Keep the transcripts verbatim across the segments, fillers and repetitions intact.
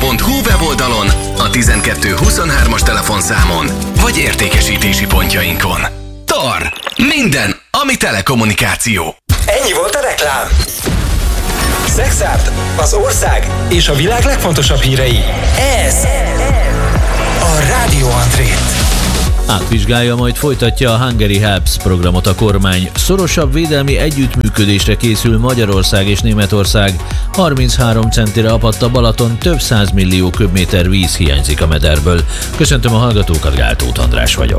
pont hu weboldalon, a tizenkettő huszonhármas telefonszámon, vagy értékesítési pontjainkon. Tor. Minden, ami telekommunikáció. Ennyi volt a reklám. Szexárd, az ország és a világ legfontosabb hírei. Ez a Rádió Andrét. Átvizsgálja, majd folytatja a Hungary Helps programot a kormány. Szorosabb védelmi együttműködésre készül Magyarország és Németország. harminchárom centire apadt a Balaton, több százmillió köbméter víz hiányzik a mederből. Köszöntöm a hallgatókat, Gáltóth András vagyok.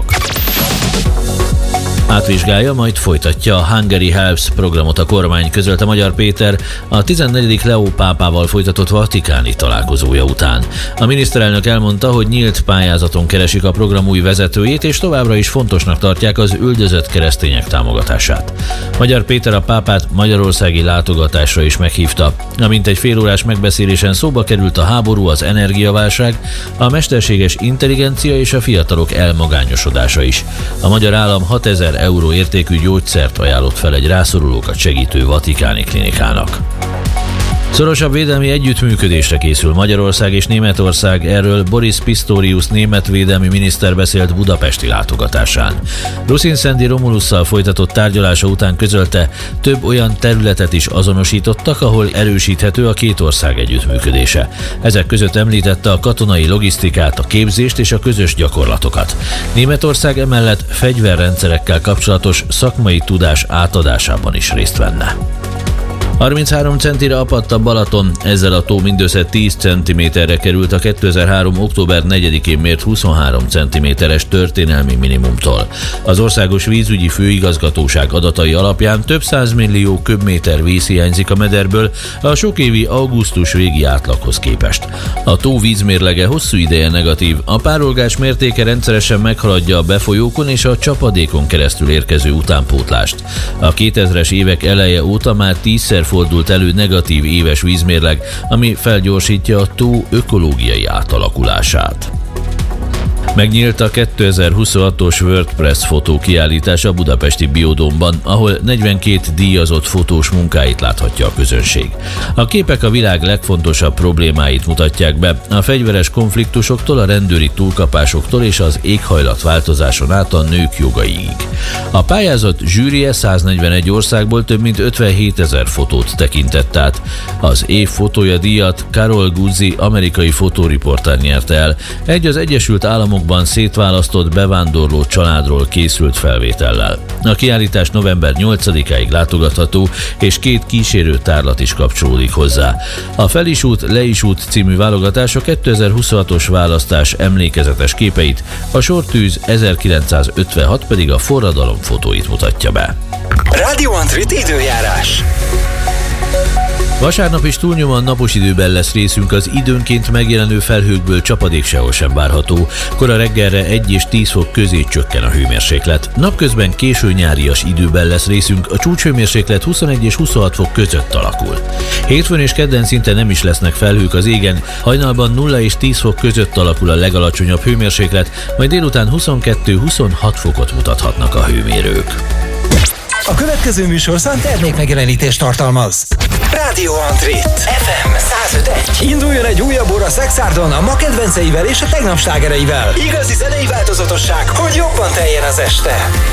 Átvizsgálja, majd folytatja a Hungary Helps programot a kormány, közölte Magyar Péter a tizennegyedik Leó pápával folytatott vatikáni találkozója után. A miniszterelnök elmondta, hogy nyílt pályázaton keresik a program új vezetőjét, és továbbra is fontosnak tartják az üldözött keresztények támogatását. Magyar Péter a pápát magyarországi látogatásra is meghívta. Amint egy félórás megbeszélésen szóba került a háború, az energiaválság, a mesterséges intelligencia és a fiatalok elmagányosodása is. A magyar állam hatezer euró értékű gyógyszert ajánlott fel egy rászorulókat segítő vatikáni klinikának. Szorosabb védelmi együttműködésre készül Magyarország és Németország, erről Boris Pistorius német védelmi miniszter beszélt budapesti látogatásán. Rusin-Szendi Romulusszal folytatott tárgyalása után közölte, több olyan területet is azonosítottak, ahol erősíthető a két ország együttműködése. Ezek között említette a katonai logisztikát, a képzést és a közös gyakorlatokat. Németország emellett fegyverrendszerekkel kapcsolatos szakmai tudás átadásában is részt venne. harminchárom centire apadt a Balaton, ezzel a tó mindössze tíz centiméterre került a kétezer-három. október negyedikén mért huszonhárom centiméteres történelmi minimumtól. Az Országos Vízügyi Főigazgatóság adatai alapján több százmillió köbméter víz hiányzik a mederből a sokévi augusztus végi átlaghoz képest. A tó vízmérlege hosszú ideje negatív, a párolgás mértéke rendszeresen meghaladja a befolyókon és a csapadékon keresztül érkező utánpótlást. A kétezres évek eleje óta már tízszer fordult elő negatív éves vízmérleg, ami felgyorsítja a tó ökológiai átalakulását. Megnyílt a kétezer-huszonhatos WordPress fotókiállítás a budapesti Biodómban, ahol negyvenkét díjazott fotós munkáit láthatja a közönség. A képek a világ legfontosabb problémáit mutatják be, a fegyveres konfliktusoktól, a rendőri túlkapásoktól és az éghajlatváltozáson át a nők jogaiig. A pályázat zsűrie száznegyvenegy országból több mint ötvenhétezer fotót tekintett át. Az év fotója díjat Carol Guzzi amerikai fotóriporter nyerte el, egy az Egyesült Államok szétválasztott bevándorló családról készült felvétellel. A kiállítás november nyolcadikáig látogatható, és két kísérő tárlat is kapcsolódik hozzá. A Fel is út, le is út című válogatás a kétezer-huszonhatos választás emlékezetes képeit, a Sortűz ezerkilencszázötvenhat pedig a forradalom fotóit mutatja be. Rádió Andrét időjárás. Vasárnap is túlnyomóan napos időben lesz részünk, az időnként megjelenő felhőkből csapadék sehol sem várható. Kora reggelre egy és tíz fok közé csökken a hőmérséklet. Napközben késő nyárias időben lesz részünk, a csúcshőmérséklet huszonegy és huszonhat fok között alakul. Hétfőn és kedden szinte nem is lesznek felhők az égen, hajnalban nulla és tíz fok között alakul a legalacsonyabb hőmérséklet, majd délután huszonkettő-huszonhat fokot mutathatnak a hőmérők. A következő műsorszám termékmegjelenítést tartalmaz. Rádió Andrét ef em száz öt egy. Induljon egy újabb óra Szexárdon a ma kedvenceivel és a tegnap slágereivel. Igazi zenei változatosság, hogy jobban teljen az este.